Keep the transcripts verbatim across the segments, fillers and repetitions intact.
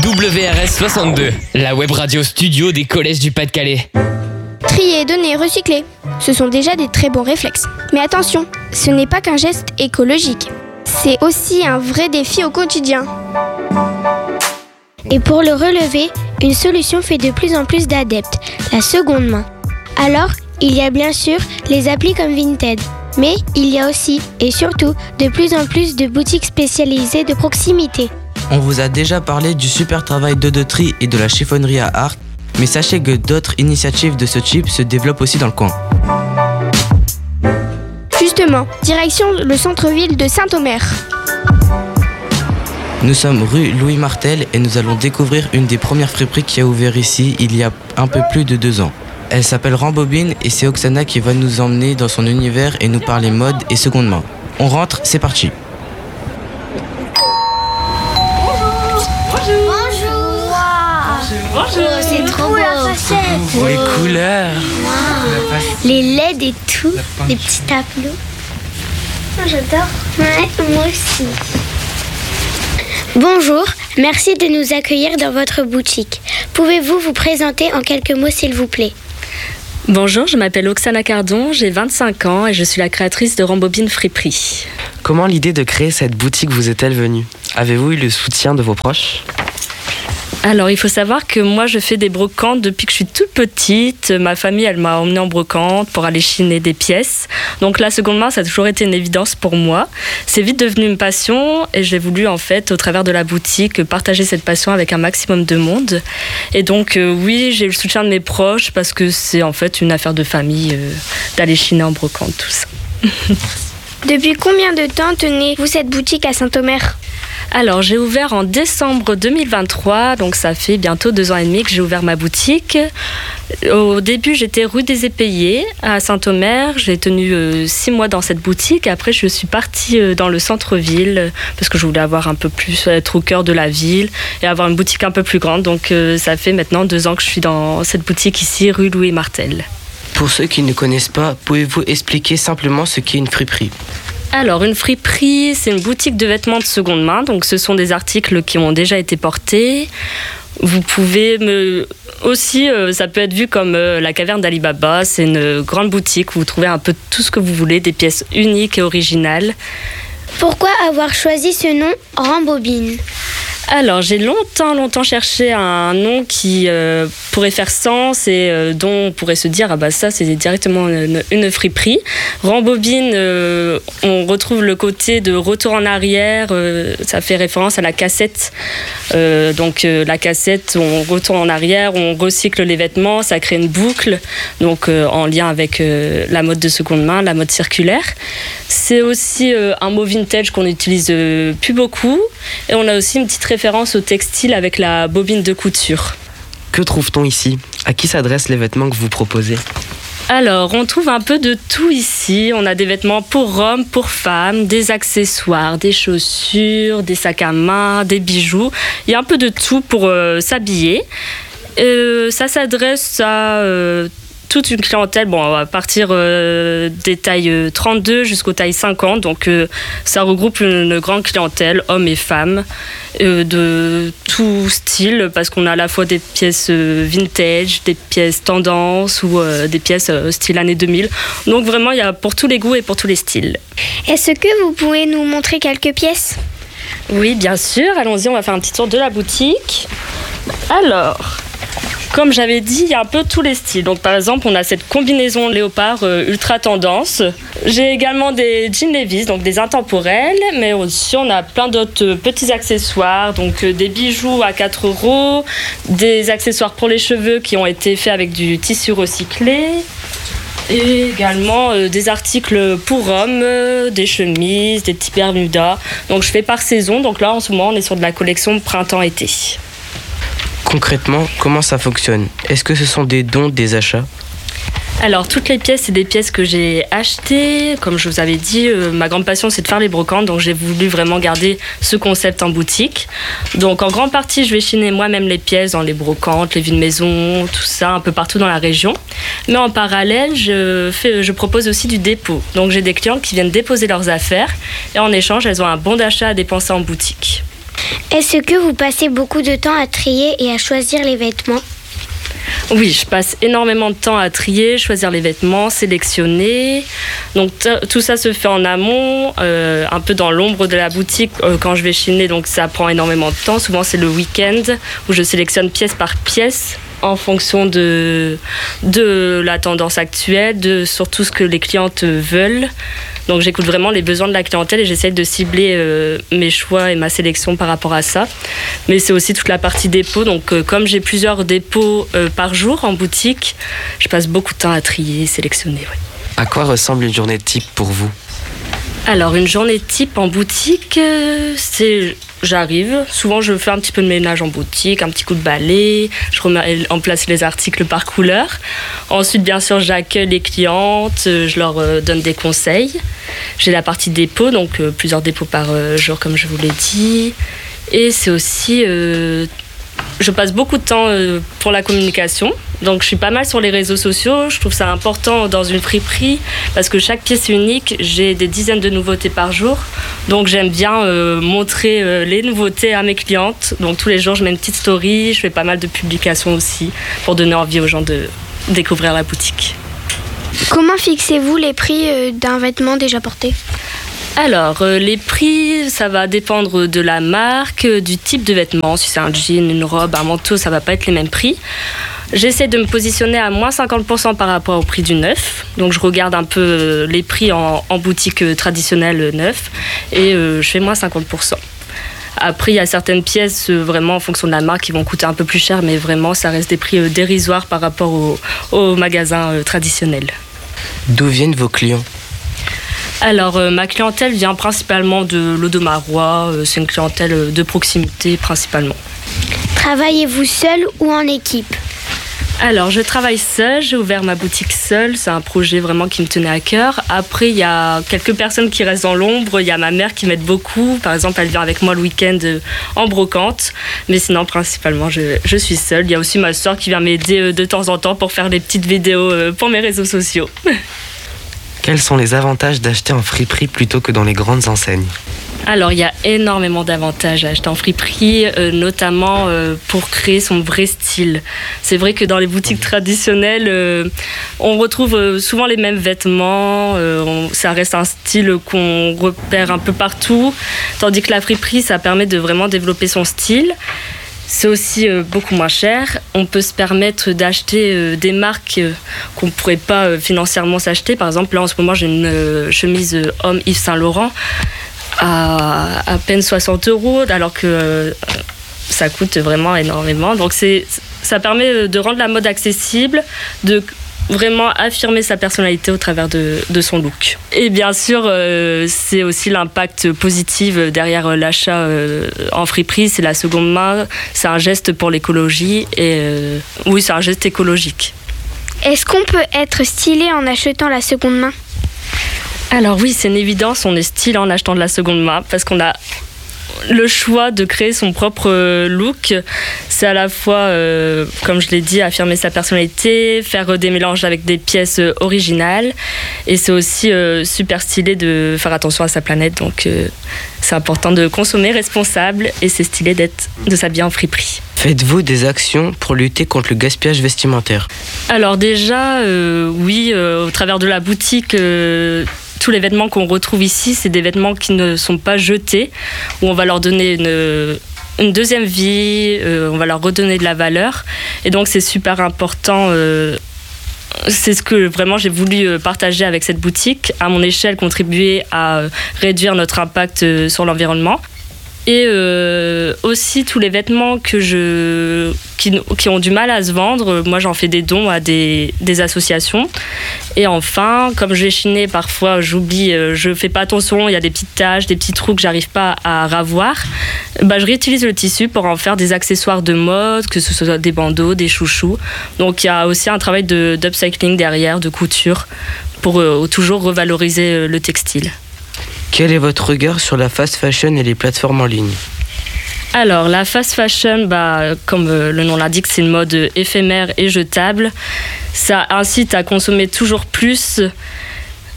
W R S soixante-deux, la web radio studio des collèges du Pas-de-Calais. Trier, donner, recycler, ce sont déjà des très bons réflexes. Mais attention, ce n'est pas qu'un geste écologique. C'est aussi un vrai défi au quotidien. Et pour le relever, une solution fait de plus en plus d'adeptes, la seconde main. Alors, il y a bien sûr les applis comme Vinted. Mais il y a aussi, et surtout, de plus en plus de boutiques spécialisées de proximité. On vous a déjà parlé du super travail d'Odotri et de la chiffonnerie à Arques, mais sachez que d'autres initiatives de ce type se développent aussi dans le coin. Justement, direction le centre-ville de Saint-Omer. Nous sommes rue Louis Martel et nous allons découvrir une des premières friperies qui a ouvert ici il y a un peu plus de deux ans. Elle s'appelle Rambobine et c'est Oksana qui va nous emmener dans son univers et nous parler mode et seconde main. On rentre, c'est parti. Bonjour, c'est trop beau, la facette. Les couleurs. Wow. Les L E D et tout, les petits tableaux. Oh, j'adore. Ouais, moi aussi. Bonjour, merci de nous accueillir dans votre boutique. Pouvez-vous vous présenter en quelques mots, s'il vous plaît? Bonjour, je m'appelle Oksana Cardon, j'ai vingt-cinq ans et je suis la créatrice de Rambobine Friperie. Comment l'idée de créer cette boutique vous est-elle venue? Avez-vous eu le soutien de vos proches? Alors, il faut savoir que moi, je fais des brocantes depuis que je suis toute petite. Ma famille, elle m'a emmenée en brocante pour aller chiner des pièces. Donc, la seconde main, ça a toujours été une évidence pour moi. C'est vite devenu une passion et j'ai voulu, en fait, au travers de la boutique, partager cette passion avec un maximum de monde. Et donc, euh, oui, j'ai eu le soutien de mes proches parce que c'est, en fait, une affaire de famille euh, d'aller chiner en brocante, tout ça. Depuis combien de temps tenez-vous cette boutique à Saint-Omer ? Alors, j'ai ouvert en décembre deux mille vingt-trois, donc ça fait bientôt deux ans et demi que j'ai ouvert ma boutique. Au début, j'étais rue des Épayés à Saint-Omer. J'ai tenu euh, six mois dans cette boutique. Après, je suis partie euh, dans le centre-ville parce que je voulais avoir un peu plus, être au cœur de la ville et avoir une boutique un peu plus grande. Donc, euh, ça fait maintenant deux ans que je suis dans cette boutique ici, rue Louis Martel. Pour ceux qui ne connaissent pas, pouvez-vous expliquer simplement ce qu'est une friperie ? Alors, une friperie, c'est une boutique de vêtements de seconde main. Donc, ce sont des articles qui ont déjà été portés. Vous pouvez me... aussi, euh, ça peut être vu comme euh, la caverne d'Ali Baba. C'est une grande boutique où vous trouvez un peu tout ce que vous voulez, des pièces uniques et originales. Pourquoi avoir choisi ce nom Rambobine ? Alors, j'ai longtemps, longtemps cherché un nom qui euh, pourrait faire sens et euh, dont on pourrait se dire « Ah bah ça, c'est directement une, une friperie ». Rambobine, euh, on retrouve le côté de retour en arrière, euh, ça fait référence à la cassette. Euh, donc, euh, la cassette, on retourne en arrière, on recycle les vêtements, ça crée une boucle, donc euh, en lien avec euh, la mode de seconde main, la mode circulaire. C'est aussi euh, un mot vintage qu'on n'utilise euh, plus beaucoup et on a aussi une petite référence au textile avec la bobine de couture. Que trouve-t-on ici ? À qui s'adressent les vêtements que vous proposez ? Alors, on trouve un peu de tout ici. On a des vêtements pour hommes, pour femmes, des accessoires, des chaussures, des sacs à main, des bijoux. Il y a un peu de tout pour euh, s'habiller. Euh, ça s'adresse à... Euh, toute une clientèle, bon, à partir euh, des tailles trente-deux jusqu'aux tailles cinquante, donc euh, ça regroupe une, une grande clientèle, hommes et femmes, euh, de tout style, parce qu'on a à la fois des pièces euh, vintage, des pièces tendance ou euh, des pièces euh, style année deux mille. Donc vraiment, il y a pour tous les goûts et pour tous les styles. Est-ce que vous pouvez nous montrer quelques pièces ? Oui, bien sûr. Allons-y, on va faire un petit tour de la boutique. Alors... Comme j'avais dit, il y a un peu tous les styles. Donc, par exemple, on a cette combinaison léopard euh, ultra tendance. J'ai également des jeans Levi's, donc des intemporels. Mais aussi, on a plein d'autres petits accessoires. Donc, euh, des bijoux à quatre euros. Des accessoires pour les cheveux qui ont été faits avec du tissu recyclé. Et également euh, des articles pour hommes, euh, des chemises, des petits bermudas. Donc, je fais par saison. Donc là, en ce moment, on est sur de la collection printemps-été. Concrètement, comment ça fonctionne ? Est-ce que ce sont des dons, des achats ? Alors, toutes les pièces, c'est des pièces que j'ai achetées. Comme je vous avais dit, euh, ma grande passion, c'est de faire les brocantes. Donc, j'ai voulu vraiment garder ce concept en boutique. Donc, en grande partie, je vais chiner moi-même les pièces dans les brocantes, les vides maison, tout ça, un peu partout dans la région. Mais en parallèle, je, fais, je propose aussi du dépôt. Donc, j'ai des clients qui viennent déposer leurs affaires. Et en échange, elles ont un bon d'achat à dépenser en boutique. Est-ce que vous passez beaucoup de temps à trier et à choisir les vêtements ? Oui, je passe énormément de temps à trier, choisir les vêtements, sélectionner. Donc t- tout ça se fait en amont, euh, un peu dans l'ombre de la boutique euh, quand je vais chiner. Donc ça prend énormément de temps. Souvent c'est le week-end où je sélectionne pièce par pièce en fonction de, de la tendance actuelle, de surtout ce que les clientes veulent. Donc j'écoute vraiment les besoins de la clientèle et j'essaye de cibler euh, mes choix et ma sélection par rapport à ça. Mais c'est aussi toute la partie dépôt. Donc euh, comme j'ai plusieurs dépôts euh, par jour en boutique, je passe beaucoup de temps à trier, sélectionner. Ouais. À quoi ressemble une journée type pour vous ? Alors une journée type en boutique, euh, c'est... J'arrive, souvent je fais un petit peu de ménage en boutique, un petit coup de balai, je remets en place les articles par couleur. Ensuite, bien sûr, j'accueille les clientes, je leur donne des conseils. J'ai la partie dépôt, donc euh, plusieurs dépôts par euh, jour, comme je vous l'ai dit. Et c'est aussi... Euh, je passe beaucoup de temps euh, pour la communication. Donc je suis pas mal sur les réseaux sociaux. Je trouve ça important dans une friperie parce que chaque pièce est unique. J'ai des dizaines de nouveautés par jour. Donc j'aime bien euh, montrer euh, les nouveautés à mes clientes. Donc tous les jours, je mets une petite story. Je fais pas mal de publications aussi pour donner envie aux gens de découvrir la boutique. Comment fixez-vous les prix euh, d'un vêtement déjà porté ? Alors, euh, les prix, ça va dépendre de la marque, euh, du type de vêtement. Si c'est un jean, une robe, un manteau, ça va pas être les mêmes prix. J'essaie de me positionner à moins cinquante pour cent par rapport au prix du neuf. Donc, je regarde un peu euh, les prix en, en boutique euh, traditionnelle euh, neuf et euh, je fais moins cinquante pour cent. Après, il y a certaines pièces, euh, vraiment en fonction de la marque, qui vont coûter un peu plus cher, mais vraiment, ça reste des prix euh, dérisoires par rapport au, au magasin euh, traditionnel. D'où viennent vos clients ? Alors, euh, ma clientèle vient principalement de l'Audomarois. Euh, c'est une clientèle de proximité principalement. Travaillez-vous seul ou en équipe ? Alors, je travaille seule. J'ai ouvert ma boutique seule. C'est un projet vraiment qui me tenait à cœur. Après, il y a quelques personnes qui restent dans l'ombre. Il y a ma mère qui m'aide beaucoup. Par exemple, elle vient avec moi le week-end en brocante. Mais sinon, principalement, je, je suis seule. Il y a aussi ma soeur qui vient m'aider de temps en temps pour faire des petites vidéos pour mes réseaux sociaux. Quels sont les avantages d'acheter en friperie plutôt que dans les grandes enseignes ? Alors, il y a énormément d'avantages à acheter en friperie, euh, notamment euh, pour créer son vrai style. C'est vrai que dans les boutiques traditionnelles, euh, on retrouve euh, souvent les mêmes vêtements. Euh, on, ça reste un style qu'on repère un peu partout. Tandis que la friperie, ça permet de vraiment développer son style. C'est aussi euh, beaucoup moins cher. On peut se permettre d'acheter euh, des marques euh, qu'on ne pourrait pas euh, financièrement s'acheter. Par exemple, là, en ce moment, j'ai une euh, chemise euh, homme Yves Saint Laurent à à peine soixante euros, alors que euh, ça coûte vraiment énormément. Donc, c'est, ça permet de rendre la mode accessible, de vraiment affirmer sa personnalité au travers de, de son look. Et bien sûr, euh, c'est aussi l'impact positif derrière l'achat euh, en friperie, c'est la seconde main, c'est un geste pour l'écologie et euh, oui, c'est un geste écologique. Est-ce qu'on peut être stylé en achetant la seconde main ? Alors oui, c'est une évidence, on est stylé en achetant de la seconde main parce qu'on a le choix de créer son propre look. C'est à la fois, euh, comme je l'ai dit, affirmer sa personnalité, faire des mélanges avec des pièces originales. Et c'est aussi euh, super stylé de faire attention à sa planète. Donc euh, c'est important de consommer responsable et c'est stylé d'être, de s'habiller en friperie. Faites-vous des actions pour lutter contre le gaspillage vestimentaire ? Alors déjà, euh, oui, euh, au travers de la boutique... Euh, tous les vêtements qu'on retrouve ici, c'est des vêtements qui ne sont pas jetés, où on va leur donner une, une deuxième vie, euh, on va leur redonner de la valeur. Et donc, c'est super important. Euh, c'est ce que vraiment j'ai voulu partager avec cette boutique, à mon échelle, contribuer à réduire notre impact sur l'environnement. Et euh, aussi tous les vêtements que je, qui, qui ont du mal à se vendre, moi j'en fais des dons à des, des associations. Et enfin, comme je vais chiner, parfois j'oublie, je fais pas attention, il y a des petites taches, des petits trous que j'arrive pas à ravoir. Bah, je réutilise le tissu pour en faire des accessoires de mode, que ce soit des bandeaux, des chouchous. Donc il y a aussi un travail de, d'upcycling derrière, de couture, pour euh, toujours revaloriser le textile. Quel est votre regard sur la fast fashion et les plateformes en ligne ? Alors, la fast fashion, bah, comme le nom l'indique, c'est une mode éphémère et jetable. Ça incite à consommer toujours plus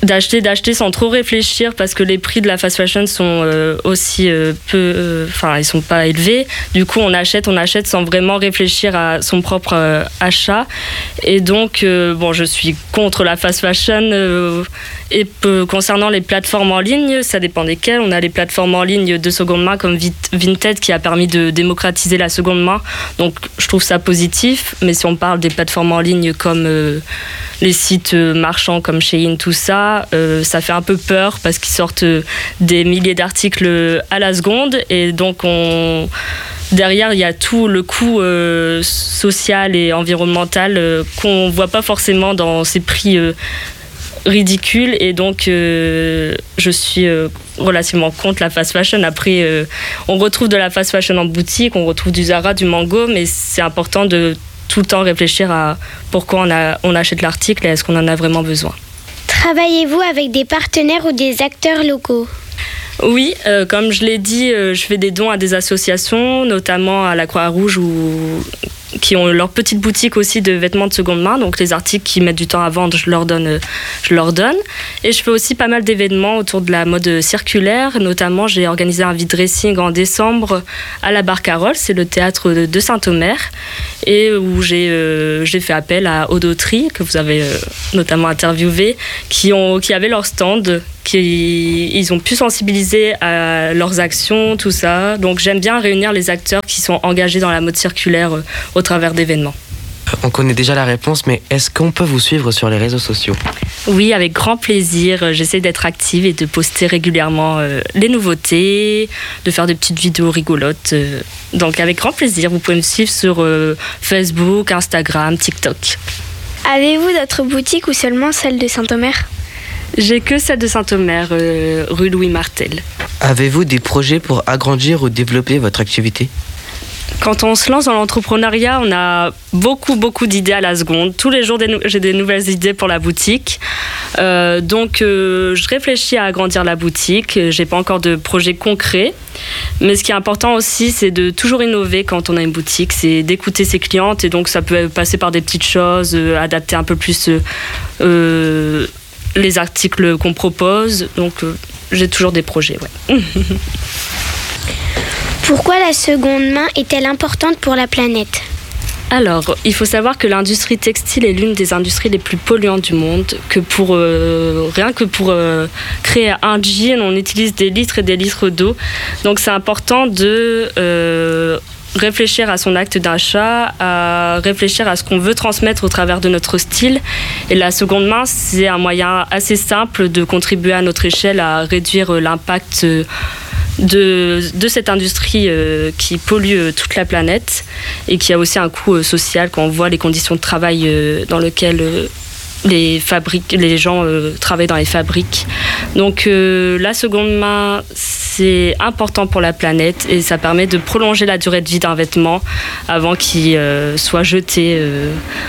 d'acheter d'acheter sans trop réfléchir, parce que les prix de la fast fashion sont euh, aussi euh, peu enfin euh, ils sont pas élevés. Du coup on achète on achète sans vraiment réfléchir à son propre euh, achat, et donc euh, bon je suis contre la fast fashion euh, et peu, concernant les plateformes en ligne, ça dépend desquelles. On a les plateformes en ligne de seconde main comme Vinted qui a permis de démocratiser la seconde main, donc je trouve ça positif. Mais si on parle des plateformes en ligne comme euh, les sites marchands comme Shein, tout ça, euh, ça fait un peu peur parce qu'ils sortent des milliers d'articles à la seconde, et donc on... derrière il y a tout le coût euh, social et environnemental euh, qu'on voit pas forcément dans ces prix euh, ridicules, et donc euh, je suis euh, relativement contre la fast fashion. Après euh, on retrouve de la fast fashion en boutique, on retrouve du Zara, du Mango, mais c'est important de tout le temps réfléchir à pourquoi on, a, on achète l'article et est-ce qu'on en a vraiment besoin. Travaillez-vous avec des partenaires ou des acteurs locaux ? Oui, euh, comme je l'ai dit, euh, je fais des dons à des associations, notamment à la Croix-Rouge, ou qui ont leur petite boutique aussi de vêtements de seconde main. Donc les articles qui mettent du temps à vendre, je leur donne, je leur donne. Et je fais aussi pas mal d'événements autour de la mode circulaire. Notamment, j'ai organisé un vide dressing en décembre à la Barcarolle, c'est le théâtre de Saint-Omer, et où j'ai, euh, j'ai fait appel à Audoterie, que vous avez euh, notamment interviewé, qui, ont, qui avaient leur stand, qui ils ont pu sensibiliser à leurs actions, tout ça. Donc j'aime bien réunir les acteurs qui sont engagés dans la mode circulaire euh, au travers d'événements. On connaît déjà la réponse, mais est-ce qu'on peut vous suivre sur les réseaux sociaux ? Oui, avec grand plaisir. J'essaie d'être active et de poster régulièrement euh, les nouveautés, de faire des petites vidéos rigolotes. Euh, donc avec grand plaisir, vous pouvez me suivre sur euh, Facebook, Instagram, TikTok. Avez-vous d'autres boutiques ou seulement celle de Saint-Omer ? J'ai que celle de Saint-Omer, euh, rue Louis Martel. Avez-vous des projets pour agrandir ou développer votre activité ? Quand on se lance dans l'entrepreneuriat, on a beaucoup, beaucoup d'idées à la seconde. Tous les jours, des nou- j'ai des nouvelles idées pour la boutique. Euh, donc, euh, je réfléchis à agrandir la boutique. Je n'ai pas encore de projet concret. Mais ce qui est important aussi, c'est de toujours innover quand on a une boutique. C'est d'écouter ses clientes. Et donc, ça peut passer par des petites choses, euh, adapter un peu plus euh, euh, les articles qu'on propose. Donc, euh, j'ai toujours des projets, ouais. Pourquoi la seconde main est-elle importante pour la planète ? Alors, il faut savoir que l'industrie textile est l'une des industries les plus polluantes du monde, que pour, euh, rien que pour euh, créer un jean, on utilise des litres et des litres d'eau. Donc c'est important de euh, réfléchir à son acte d'achat, à réfléchir à ce qu'on veut transmettre au travers de notre style. Et la seconde main, c'est un moyen assez simple de contribuer à notre échelle à réduire l'impact euh, De, de cette industrie euh, qui pollue euh, toute la planète, et qui a aussi un coût euh, social quand on voit les conditions de travail euh, dans lesquelles euh, les, fabriques, les gens euh, travaillent dans les fabriques. Donc euh, la seconde main, c'est important pour la planète, et ça permet de prolonger la durée de vie d'un vêtement avant qu'il euh, soit jeté euh,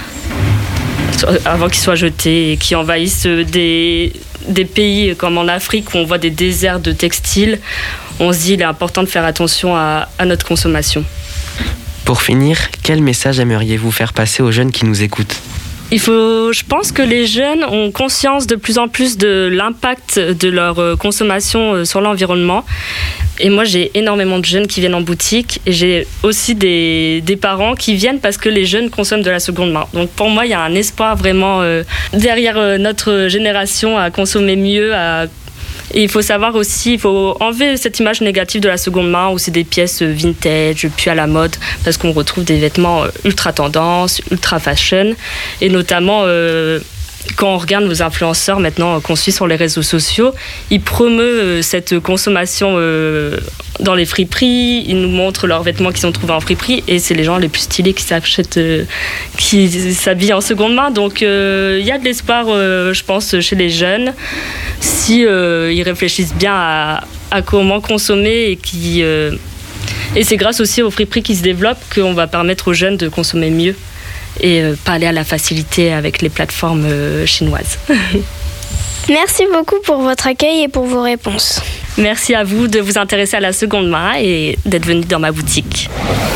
avant qu'il soit jeté et qu'il envahisse des, des pays comme en Afrique où on voit des déserts de textiles. On se dit qu'il est important de faire attention à, à notre consommation. Pour finir, quel message aimeriez-vous faire passer aux jeunes qui nous écoutent ? Il faut, je pense que les jeunes ont conscience de plus en plus de l'impact de leur consommation sur l'environnement. Et moi, j'ai énormément de jeunes qui viennent en boutique, et j'ai aussi des, des parents qui viennent parce que les jeunes consomment de la seconde main. Donc pour moi, il y a un espoir vraiment euh, derrière euh, notre génération à consommer mieux, à Et il faut savoir aussi, il faut enlever cette image négative de la seconde main où c'est des pièces vintage, puis à la mode, parce qu'on retrouve des vêtements ultra tendance, ultra fashion, et notamment euh, quand on regarde nos influenceurs maintenant qu'on suit sur les réseaux sociaux, ils promeuvent cette consommation euh, dans les friperies, ils nous montrent leurs vêtements qu'ils ont trouvés en friperie, et c'est les gens les plus stylés qui s'achètent, euh, qui s'habillent en seconde main. Donc il euh, y a de l'espoir, euh, je pense, chez les jeunes, si euh, ils réfléchissent bien à, à comment consommer, et qui euh, et c'est grâce aussi aux friperies qui se développent qu'on va permettre aux jeunes de consommer mieux et euh, pas aller à la facilité avec les plateformes euh, chinoises. Merci beaucoup pour votre accueil et pour vos réponses. Merci à vous de vous intéresser à la seconde main et d'être venu dans ma boutique.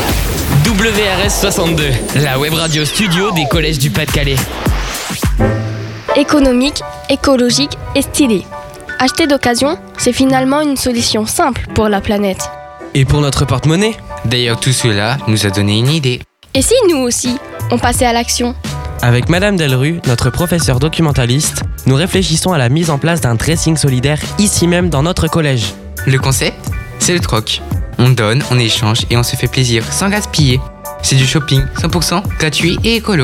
W R S soixante-deux, la web radio studio des collèges du Pas-de-Calais. économique, écologique et stylé. Acheter d'occasion, c'est finalement une solution simple pour la planète. Et pour notre porte-monnaie ? D'ailleurs, tout cela nous a donné une idée. Et si nous aussi, on passait à l'action ? Avec Madame Delru, notre professeure documentaliste, nous réfléchissons à la mise en place d'un dressing solidaire ici même dans notre collège. Le concept, c'est le troc. On donne, on échange et on se fait plaisir sans gaspiller. C'est du shopping cent pour cent gratuit et écolo.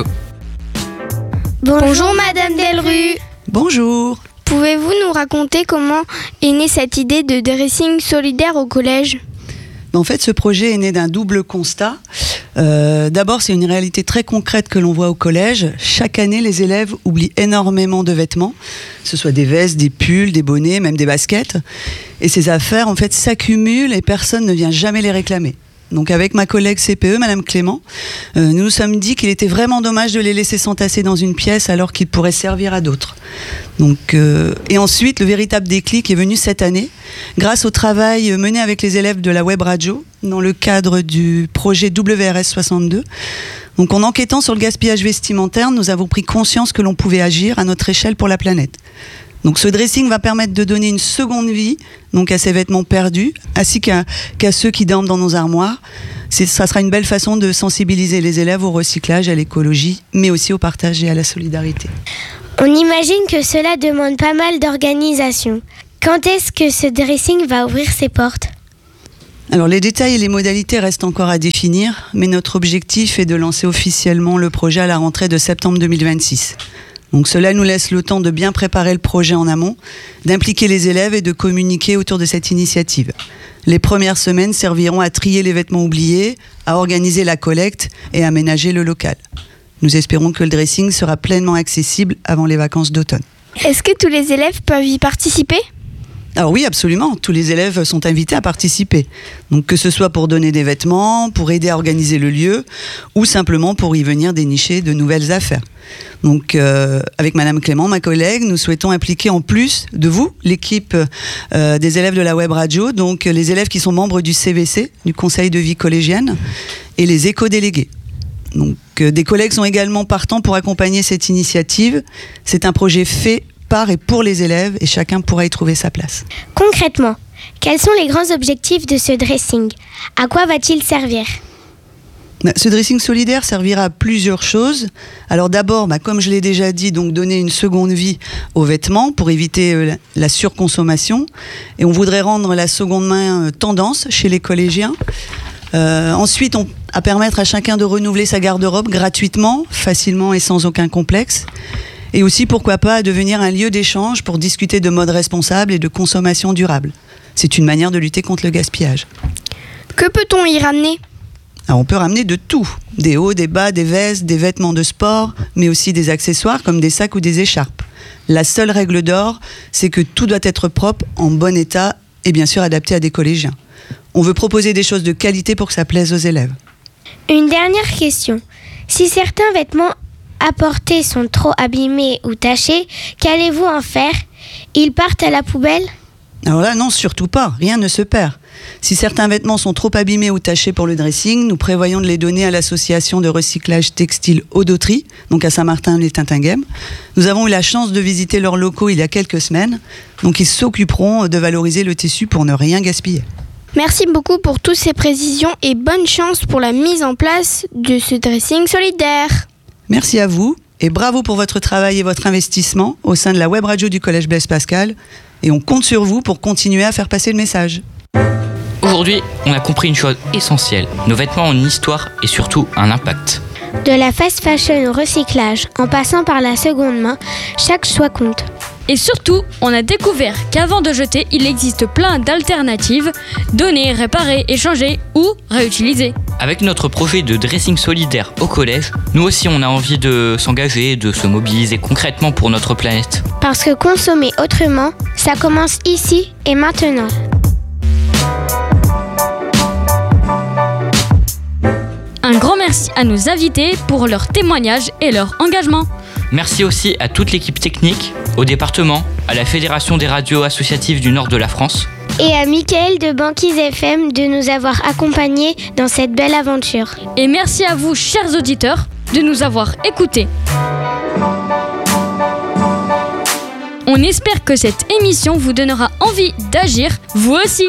Bonjour, Bonjour Madame Delru. Bonjour. Pouvez-vous nous raconter comment est née cette idée de dressing solidaire au collège ? En fait, ce projet est né d'un double constat. Euh, d'abord, c'est une réalité très concrète que l'on voit au collège. Chaque année, les élèves oublient énormément de vêtements, que ce soit des vestes, des pulls, des bonnets, même des baskets. Et ces affaires, en fait, s'accumulent et personne ne vient jamais les réclamer. Donc avec ma collègue C P E, Madame Clément, euh, nous nous sommes dit qu'il était vraiment dommage de les laisser s'entasser dans une pièce alors qu'ils pourraient servir à d'autres. Donc, euh, et ensuite, le véritable déclic est venu cette année, grâce au travail mené avec les élèves de la web radio, dans le cadre du projet W R S soixante-deux. Donc en enquêtant sur le gaspillage vestimentaire, nous avons pris conscience que l'on pouvait agir à notre échelle pour la planète. Donc ce dressing va permettre de donner une seconde vie donc à ces vêtements perdus, ainsi qu'à, qu'à ceux qui dorment dans nos armoires. C'est, ça sera une belle façon de sensibiliser les élèves au recyclage, à l'écologie, mais aussi au partage et à la solidarité. On imagine que cela demande pas mal d'organisation. Quand est-ce que ce dressing va ouvrir ses portes ? Alors les détails et les modalités restent encore à définir, mais notre objectif est de lancer officiellement le projet à la rentrée de septembre deux mille vingt-six. Donc cela nous laisse le temps de bien préparer le projet en amont, d'impliquer les élèves et de communiquer autour de cette initiative. Les premières semaines serviront à trier les vêtements oubliés, à organiser la collecte et à aménager le local. Nous espérons que le dressing sera pleinement accessible avant les vacances d'automne. Est-ce que tous les élèves peuvent y participer ? Alors oui, absolument. Tous les élèves sont invités à participer. Donc que ce soit pour donner des vêtements, pour aider à organiser le lieu, ou simplement pour y venir dénicher de nouvelles affaires. Donc euh, avec Madame Clément, ma collègue, nous souhaitons impliquer en plus de vous, l'équipe euh, des élèves de la web radio, donc les élèves qui sont membres du C V C, du Conseil de vie collégienne, et les éco-délégués. Donc euh, des collègues sont également partants pour accompagner cette initiative. C'est un projet fait par et pour les élèves et chacun pourra y trouver sa place. Concrètement, quels sont les grands objectifs de ce dressing ? À quoi va-t-il servir ? Ce dressing solidaire servira à plusieurs choses. Alors d'abord, bah, comme je l'ai déjà dit, donc donner une seconde vie aux vêtements pour éviter euh, la surconsommation. Et on voudrait rendre la seconde main euh, tendance chez les collégiens. Euh, ensuite, on, à permettre à chacun de renouveler sa garde-robe gratuitement, facilement et sans aucun complexe. Et aussi, pourquoi pas, devenir un lieu d'échange pour discuter de mode responsable et de consommation durable. C'est une manière de lutter contre le gaspillage. Que peut-on y ramener ? Alors, on peut ramener de tout. Des hauts, des bas, des vestes, des vêtements de sport, mais aussi des accessoires comme des sacs ou des écharpes. La seule règle d'or, c'est que tout doit être propre, en bon état et bien sûr adapté à des collégiens. On veut proposer des choses de qualité pour que ça plaise aux élèves. Une dernière question. Si certains vêtements apportés sont trop abîmés ou tachés, qu'allez-vous en faire ? Ils partent à la poubelle ? Alors là, non, surtout pas. Rien ne se perd. Si certains vêtements sont trop abîmés ou tachés pour le dressing, nous prévoyons de les donner à l'association de recyclage textile Audotri, donc à Saint-Martin-les-Tintinguem. Nous avons eu la chance de visiter leurs locaux il y a quelques semaines, donc ils s'occuperont de valoriser le tissu pour ne rien gaspiller. Merci beaucoup pour toutes ces précisions et bonne chance pour la mise en place de ce dressing solidaire. Merci à vous et bravo pour votre travail et votre investissement au sein de la web radio du Collège Blaise Pascal. Et on compte sur vous pour continuer à faire passer le message. Aujourd'hui, on a compris une chose essentielle. Nos vêtements ont une histoire et surtout un impact. De la fast fashion au recyclage, en passant par la seconde main, chaque choix compte. Et surtout, on a découvert qu'avant de jeter, il existe plein d'alternatives, donner, réparer, échanger ou réutiliser. Avec notre projet de dressing solidaire au collège, nous aussi on a envie de s'engager, de se mobiliser concrètement pour notre planète. Parce que consommer autrement, ça commence ici et maintenant. Un grand merci à nos invités pour leur témoignage et leur engagement. Merci aussi à toute l'équipe technique, au département, à la Fédération des radios associatives du nord de la France. Et à Mickaël de Banquise F M de nous avoir accompagnés dans cette belle aventure. Et merci à vous, chers auditeurs, de nous avoir écoutés. On espère que cette émission vous donnera envie d'agir, vous aussi.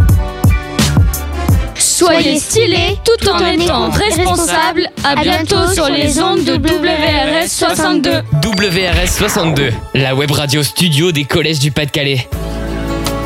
Soyez stylés tout en étant responsables. À bientôt sur les ondes de W R S soixante-deux. W R S soixante-deux, la web radio studio des collèges du Pas-de-Calais.